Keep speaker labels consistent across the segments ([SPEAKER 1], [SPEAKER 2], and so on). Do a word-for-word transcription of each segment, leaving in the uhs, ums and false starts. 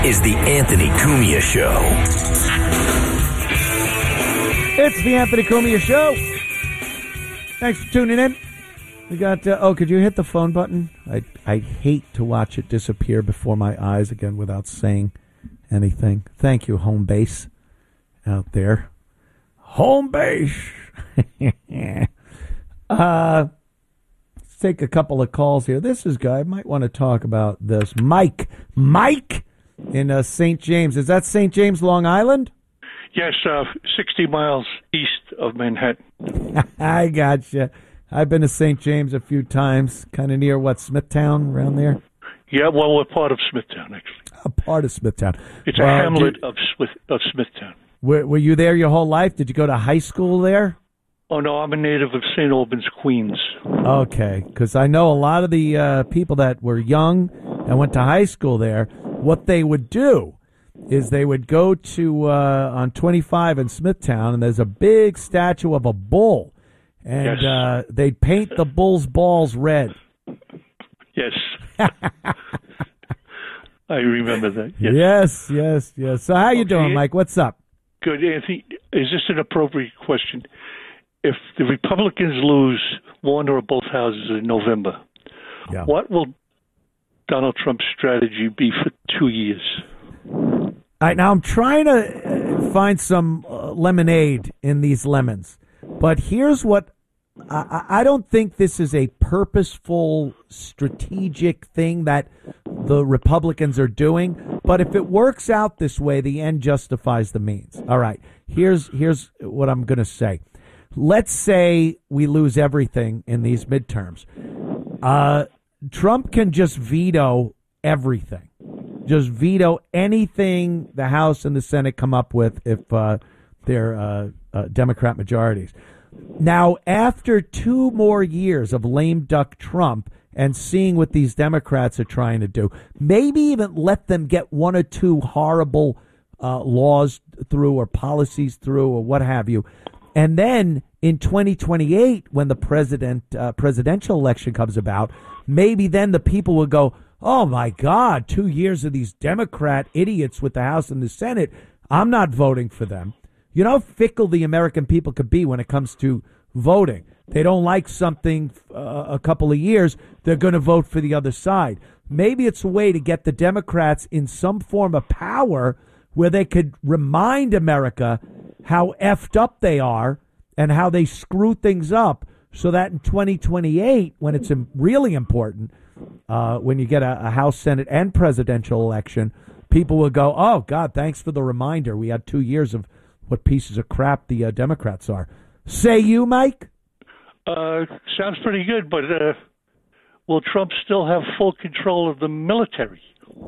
[SPEAKER 1] is the Anthony Cumia Show.
[SPEAKER 2] It's the Anthony Cumia Show. Thanks for tuning in. We got, uh, oh, could you hit the phone button? I I hate to watch it disappear before my eyes again without saying anything. Thank you, home base out there. Home base. uh, let's take a couple of calls here. This is guy. I might want to talk about this. Mike. Mike in uh, Saint James. Is that Saint James, Long Island?
[SPEAKER 3] Yes, uh, sixty miles east of Manhattan.
[SPEAKER 2] I gotcha. I've been to Saint James a few times, kind of near, what, Smithtown, around there?
[SPEAKER 3] Yeah, well, we're part of Smithtown, actually.
[SPEAKER 2] A part of Smithtown.
[SPEAKER 3] It's
[SPEAKER 2] well,
[SPEAKER 3] a hamlet
[SPEAKER 2] did,
[SPEAKER 3] of, Smith, of Smithtown.
[SPEAKER 2] Were, were you there your whole life? Did you go to high school there?
[SPEAKER 3] Oh, no, I'm a native of Saint Albans, Queens.
[SPEAKER 2] Okay, because I know a lot of the uh, people that were young and went to high school there, what they would do is they would go to, uh, on twenty-five in Smithtown, and there's a big statue of a bull. And
[SPEAKER 3] yes.
[SPEAKER 2] uh, they'd paint the bull's balls red.
[SPEAKER 3] Yes. I remember that. Yes,
[SPEAKER 2] yes, yes. yes. So how you
[SPEAKER 3] okay.
[SPEAKER 2] doing, Mike? What's up?
[SPEAKER 3] Good. Anthony, is this an appropriate question? If the Republicans lose one or both houses in November,
[SPEAKER 2] yeah.
[SPEAKER 3] what will Donald Trump's strategy be for two years?
[SPEAKER 2] All right, now I'm trying to find some uh, lemonade in these lemons. But here's what I, I don't think this is a purposeful, strategic thing that the Republicans are doing. But if it works out this way, the end justifies the means. All right, here's here's what I'm going to say. Let's say we lose everything in these midterms. Uh, Trump can just veto everything. Just veto anything the House and the Senate come up with if uh, they're uh, uh, Democrat majorities. Now, after two more years of lame duck Trump and seeing what these Democrats are trying to do, maybe even let them get one or two horrible uh, laws through or policies through or what have you. And then in twenty twenty-eight, when the president uh, presidential election comes about, maybe then the people will go, oh, my God, two years of these Democrat idiots with the House and the Senate. I'm not voting for them. You know how fickle the American people could be when it comes to voting. They don't like something uh, a couple of years, they're going to vote for the other side. Maybe it's a way to get the Democrats in some form of power where they could remind America how effed up they are and how they screw things up so that in twenty twenty-eight, when it's really important, uh, when you get a, a House, Senate, and presidential election, people will go, oh, God, thanks for the reminder. We had two years of what pieces of crap the uh, Democrats are. Say you, Mike?
[SPEAKER 3] Uh, sounds pretty good, but uh, will Trump still have full control of the military?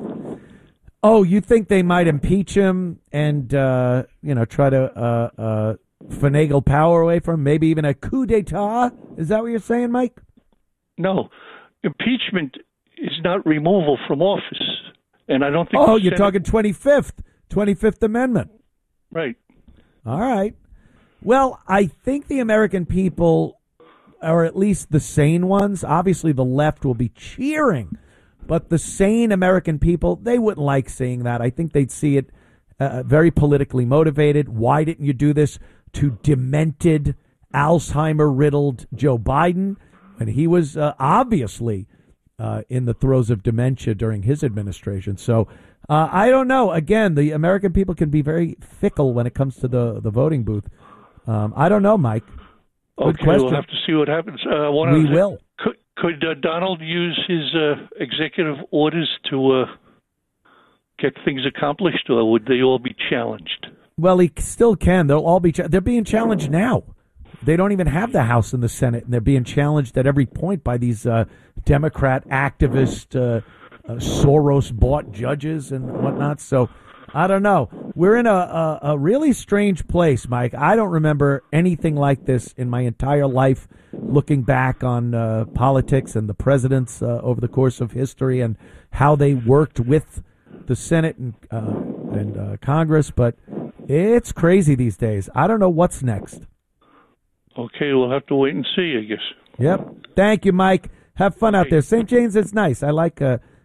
[SPEAKER 2] Oh, you think they might impeach him and, uh, you know, try to uh, uh, finagle power away from him? Maybe even a coup d'etat? Is that what you're saying, Mike?
[SPEAKER 3] No. Impeachment is not removal from office. And I don't think...
[SPEAKER 2] Oh, you're Senate... talking twenty-fifth, twenty-fifth Amendment.
[SPEAKER 3] Right.
[SPEAKER 2] All right. Well, I think the American people, or at least the sane ones, obviously the left will be cheering, but the sane American people, they wouldn't like seeing that. I think they'd see it uh, very politically motivated. Why didn't you do this to demented, Alzheimer-riddled Joe Biden when he was uh, obviously uh, in the throes of dementia during his administration? So uh, I don't know. Again, the American people can be very fickle when it comes to the, the voting booth. Um, I don't know, Mike. Good
[SPEAKER 3] okay,
[SPEAKER 2] question.
[SPEAKER 3] We'll have to see what happens. Uh, one
[SPEAKER 2] we
[SPEAKER 3] of the,
[SPEAKER 2] will.
[SPEAKER 3] Could, could uh, Donald use his uh, executive orders to uh, get things accomplished, or would they all be challenged?
[SPEAKER 2] Well, he still can. They'll all be. Ch- they're being challenged now. They don't even have the House and the Senate, and they're being challenged at every point by these uh, Democrat activist, uh, uh, Soros-bought judges and whatnot. So I don't know. We're in a, a, a really strange place, Mike. I don't remember anything like this in my entire life, looking back on uh, politics and the presidents uh, over the course of history and how they worked with the Senate and, uh, and uh, Congress. But it's crazy these days. I don't know what's next.
[SPEAKER 3] Okay, we'll have to wait and see, I guess.
[SPEAKER 2] Yep. Thank you, Mike. Have fun out there. Saint James, it's nice. I like uh,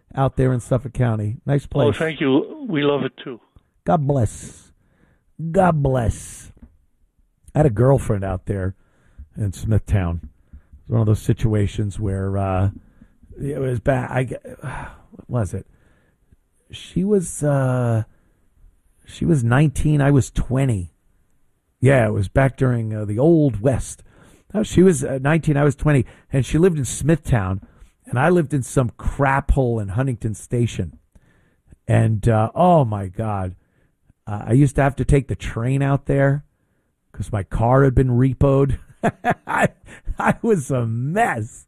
[SPEAKER 2] out there in Suffolk County. Nice
[SPEAKER 3] Oh,
[SPEAKER 2] place.
[SPEAKER 3] thank you. We love it too.
[SPEAKER 2] God bless. God bless. I had a girlfriend out there in Smithtown. It was one of those situations where uh, it was bad. I, what was it? She was uh, she was nineteen. I was twenty. Yeah, it was back during uh, the Old West. No, she was uh, nineteen. I was twenty, and she lived in Smithtown, and I lived in some crap hole in Huntington Station. And uh, oh my God, uh, I used to have to take the train out there because my car had been repoed. I, I was a mess.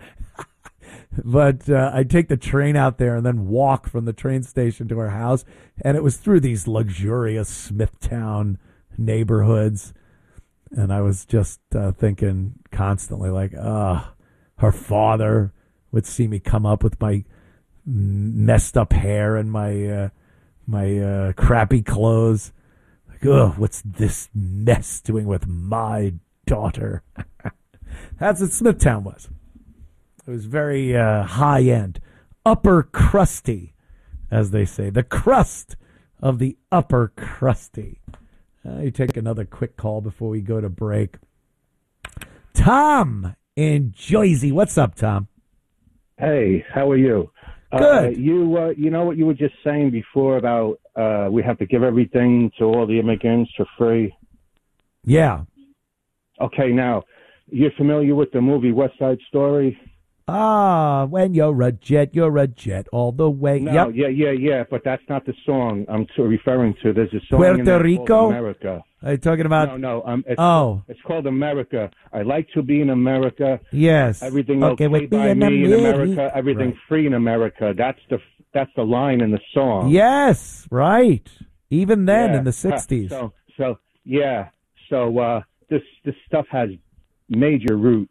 [SPEAKER 2] But uh, I'd take the train out there and then walk from the train station to our house. And it was through these luxurious Smithtown neighborhoods. And I was just uh, thinking constantly like, ah, her father would see me come up with my messed up hair and my uh, my uh, crappy clothes. Like, oh, what's this mess doing with my daughter? That's what Smithtown was. It was very uh, high end, upper crusty, as they say, the crust of the upper crusty. Uh, you take another quick call before we go to break. Tom in Jersey, what's up, Tom?
[SPEAKER 4] Hey, how are you?
[SPEAKER 2] Good.
[SPEAKER 4] Uh, you, uh, you know what you were just saying before about uh, we have to give everything to all the immigrants for free.
[SPEAKER 2] Yeah.
[SPEAKER 4] Okay, now you're familiar with the movie West Side Story?
[SPEAKER 2] Ah, when you're a jet, you're a jet all the way.
[SPEAKER 4] No,
[SPEAKER 2] Yep.
[SPEAKER 4] yeah, yeah, yeah, but that's not the song I'm t- referring to. There's a song
[SPEAKER 2] Puerto
[SPEAKER 4] in there
[SPEAKER 2] Rico?
[SPEAKER 4] called America.
[SPEAKER 2] Are you talking about?
[SPEAKER 4] No, no, um, it's,
[SPEAKER 2] Oh.
[SPEAKER 4] it's called America. I like to be in America.
[SPEAKER 2] Yes.
[SPEAKER 4] Everything
[SPEAKER 2] okay,
[SPEAKER 4] okay,
[SPEAKER 2] with
[SPEAKER 4] by
[SPEAKER 2] being
[SPEAKER 4] me in
[SPEAKER 2] Ameri-
[SPEAKER 4] America. Everything
[SPEAKER 2] Right.
[SPEAKER 4] free in America. That's the that's the line in the song.
[SPEAKER 2] Yes, right. Even then,
[SPEAKER 4] Yeah.
[SPEAKER 2] in the sixties.
[SPEAKER 4] So, so yeah. So uh, this this stuff has major roots.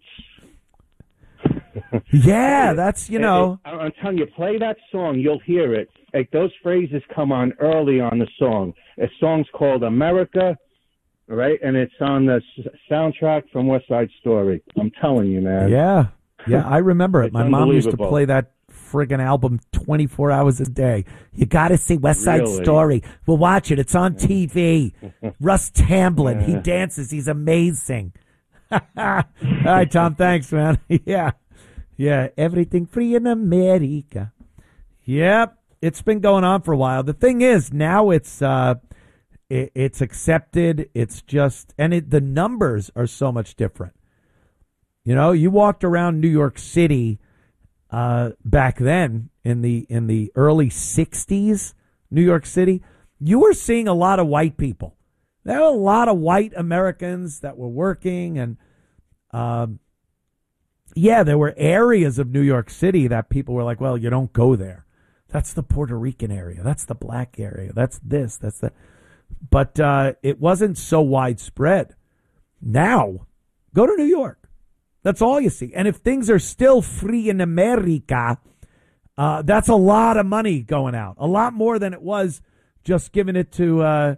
[SPEAKER 2] Yeah, that's, you know.
[SPEAKER 4] It, it, I'm telling you, play that song, you'll hear it. Like, those phrases come on early on the song. The song's called America, right? And it's on the s- soundtrack from West Side Story. I'm telling you, man.
[SPEAKER 2] Yeah. Yeah, I remember it.
[SPEAKER 4] It's
[SPEAKER 2] My mom used to
[SPEAKER 4] unbelievable.
[SPEAKER 2] play that friggin' album twenty-four hours a day. You got to see West Side
[SPEAKER 4] Really?
[SPEAKER 2] Story. We'll watch it. It's on T V. Russ Tamblyn. He dances. He's amazing. All right, Tom. Thanks, man. Yeah. Yeah. Everything free in America. Yep. It's been going on for a while. The thing is, now it's uh, it, it's accepted. It's just, and it, the numbers are so much different. You know, you walked around New York City uh, back then in the in the early sixties, New York City. You were seeing a lot of white people. There were a lot of white Americans that were working, and um, yeah, there were areas of New York City that people were like, "Well, you don't go there. That's the Puerto Rican area. That's the black area. That's this. That's that." But uh, it wasn't so widespread. Now, go to New York. That's all you see. And if things are still free in America, uh, that's a lot of money going out. A lot more than it was just giving it to uh,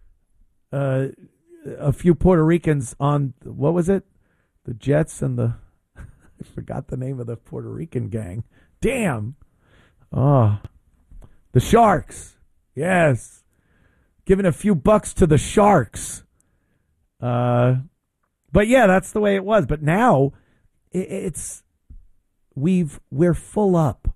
[SPEAKER 2] uh, a few Puerto Ricans on, what was it? The Jets and the, I forgot the name of the Puerto Rican gang. Damn. Oh, the Sharks. Yes. Giving a few bucks to the Sharks. Uh But yeah, that's the way it was. But now it's we've we're full up.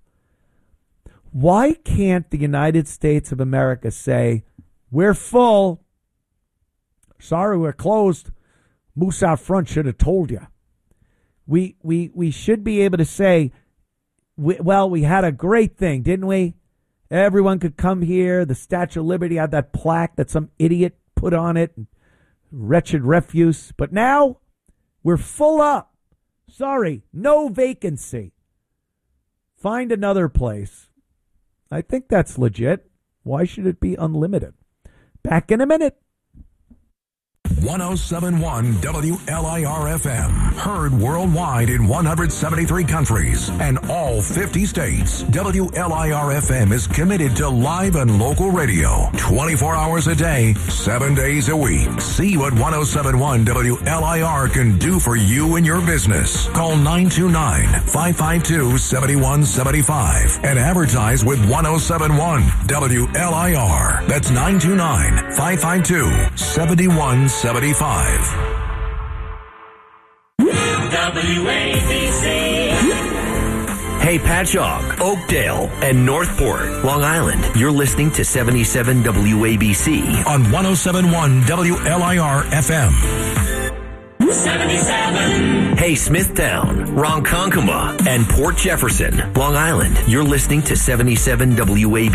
[SPEAKER 2] Why can't the United States of America say, we're full? Sorry, we're closed. Moose out front should have told you. We we we should be able to say, we, well, we had a great thing, didn't we? Everyone could come here. The Statue of Liberty had that plaque that some idiot put on it. Wretched refuse. But now we're full up. Sorry, no vacancy. Find another place. I think that's legit. Why should it be unlimited? Back in a minute.
[SPEAKER 5] one oh seven point one W L I R F M. Heard worldwide in one hundred seventy-three countries and all fifty states. W L I R F M is committed to live and local radio twenty-four hours a day, seven days a week. See what one oh seven point one W L I R can do for you and your business. Call nine two nine, five five two, seven one seven five and advertise with one oh seven point one W L I R. That's nine two nine, five five two, seven one seven five.
[SPEAKER 1] W A B C. Hey, Patchogue, Oakdale, and Northport, Long Island. You're listening to seventy-seven W A B C
[SPEAKER 5] on one oh seven point one W L I R F M.
[SPEAKER 1] seventy-seven. Hey, Smithtown, Ronkonkoma, and Port Jefferson, Long Island. You're listening to seventy-seven W A B C.